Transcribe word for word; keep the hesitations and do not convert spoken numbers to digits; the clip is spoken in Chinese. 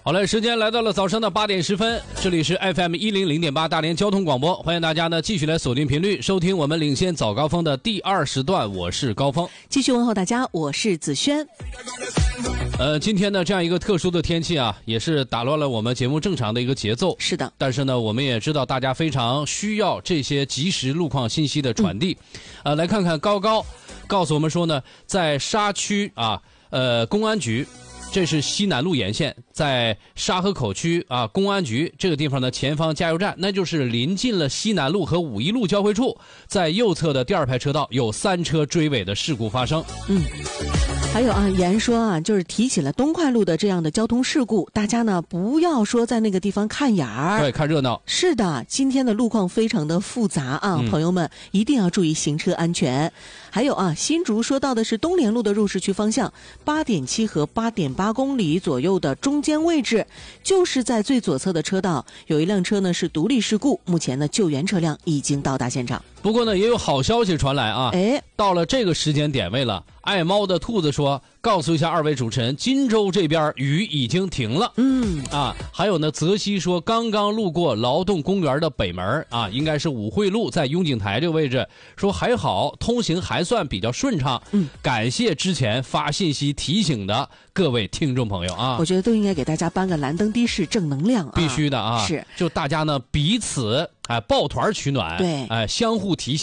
好嘞，时间来到了早上的八点十分，这里是 F M 一零零点八大连交通广播，欢迎大家呢继续来锁定频率，收听我们领先早高峰的第二时段，我是高峰。 继续问候大家，我是子轩。 呃，今天呢这样一个特殊的天气啊，也是打乱了我们节目正常的一个节奏。 是的， 但是呢，我们也知道大家非常需要这些及时路况信息的传递。嗯、呃，来看看高高告诉我们说呢，在沙区啊，呃，公安局。这是西南路沿线，在沙河口区啊，公安局这个地方的前方加油站，那就是临近了西南路和五一路交汇处，在右侧的第二排车道有三车追尾的事故发生。 嗯。还有啊，言说啊，就是提起了东快路的这样的交通事故，大家呢不要说在那个地方看眼儿， 对，看热闹。 是的，今天的路况非常的复杂啊，嗯、朋友们一定要注意行车安全。还有啊，新竹说到的是东联路的入市区方向，八点七和八点八公里左右的中间位置，就是在最左侧的车道，有一辆车呢是独立事故，目前呢救援车辆已经到达现场。 不过呢，也有好消息传来啊， 哎， 到了这个时间点位了。爱猫的兔子说：“告诉一下二位主持人，荆州这边雨已经停了。” 嗯啊，还有呢，泽西说刚刚路过劳动公园的北门啊，应该是五惠路，在雍景台这个位置，说还好，通行还算比较顺畅。 嗯，感谢之前发信息提醒的各位听众朋友啊， 我觉得都应该给大家颁个蓝灯的士正能量啊， 必须的啊， 是， 就大家呢彼此哎抱团取暖， 对， 哎相互提醒。